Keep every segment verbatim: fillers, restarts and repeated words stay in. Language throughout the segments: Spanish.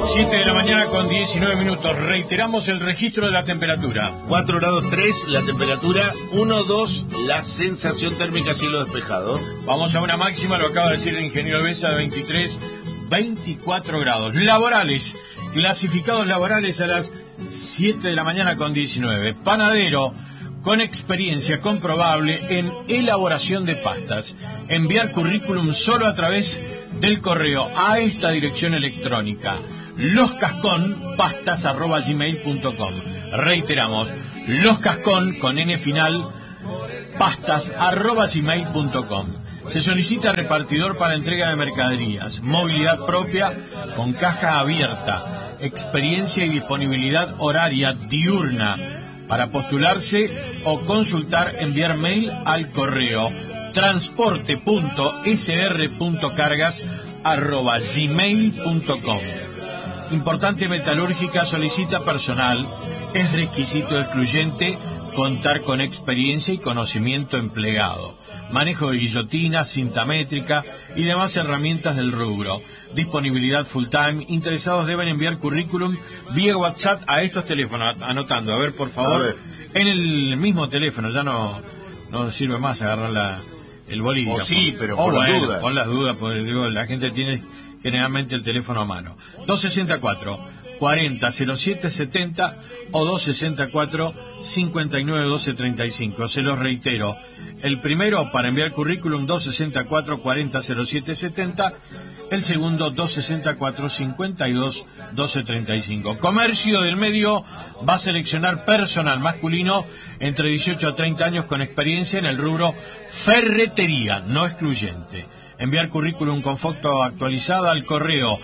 siete de la mañana con diecinueve minutos. Reiteramos el registro de la temperatura. cuatro grados tres la temperatura, uno dos la sensación térmica, cielo despejado. Vamos a una máxima, lo acaba de decir el ingeniero Besa, de veintitrés, veinticuatro grados. Laborales, clasificados laborales a las siete de la mañana con diecinueve. Panadero, con experiencia comprobable en elaboración de pastas. Enviar currículum solo a través del correo a esta dirección electrónica: loscascon pastas arroba gmail punto com. Reiteramos, loscascon con n final pastas arroba gmail punto com. Se solicita repartidor para entrega de mercaderías, movilidad propia con caja abierta, experiencia y disponibilidad horaria diurna. Para postularse o consultar, enviar mail al correo transporte punto s r punto cargas arroba gmail punto com. Importante metalúrgica solicita personal. Es requisito excluyente contar con experiencia y conocimiento empleado. Manejo de guillotina, cinta métrica y demás herramientas del rubro. Disponibilidad full time. Interesados deben enviar currículum vía WhatsApp a estos teléfonos. Anotando, a ver, por favor. Ver. En el mismo teléfono, ya no, no sirve más agarrar la, el bolígrafo. O sí, pero oh, por bueno, las dudas. Por las dudas, porque digo, la gente tiene generalmente el teléfono a mano. dos sesenta y cuatro, cuarenta, cero siete setenta o dos sesenta y cuatro, cincuenta y nueve, doce treinta y cinco. Se los reitero. El primero, para enviar currículum, dos sesenta y cuatro, cuarenta, cero siete setenta. El segundo, dos sesenta y cuatro, cincuenta y dos, doce treinta y cinco. Comercio del medio va a seleccionar personal masculino entre dieciocho a treinta años con experiencia en el rubro ferretería, no excluyente. Enviar currículum con foto actualizada al correo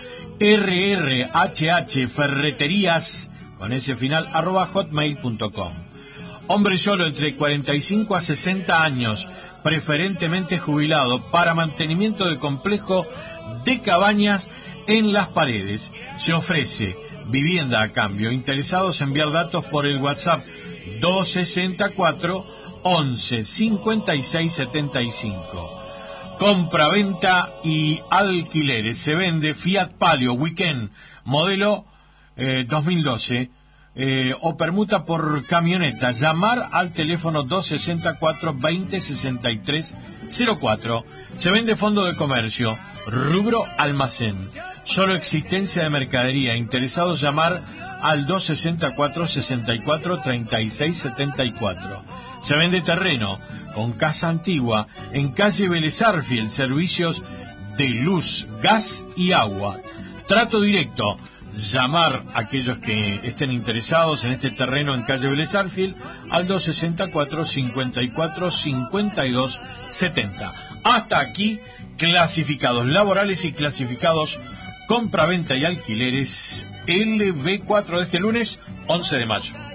rrhhferreterías con ese final arroba hotmail punto com. Hombre solo entre cuarenta y cinco a sesenta años, preferentemente jubilado, para mantenimiento de complejo de cabañas en Las Paredes. Se ofrece vivienda a cambio. Interesados, enviar datos por el WhatsApp dos sesenta y cuatro, once, cincuenta y seis, setenta y cinco. Compra-venta y alquileres. Se vende Fiat Palio Weekend modelo eh, dos mil doce eh, o permuta por camioneta. Llamar al teléfono dos sesenta y cuatro, veinte, sesenta y tres cero cuatro. Se vende fondo de comercio, rubro almacén. Solo existencia de mercadería. Interesados, llamar al dos sesenta y cuatro, sesenta y cuatro, treinta y seis, setenta y cuatro. Se vende terreno con casa antigua en calle Vélez Sarsfield, servicios de luz, gas y agua. Trato directo. Llamar a aquellos que estén interesados en este terreno en calle Vélez Sarsfield al dos sesenta y cuatro, cincuenta y cuatro, cincuenta y dos, setenta. Hasta aquí, clasificados laborales y clasificados compra-venta y alquileres L B cuatro de este lunes once de mayo.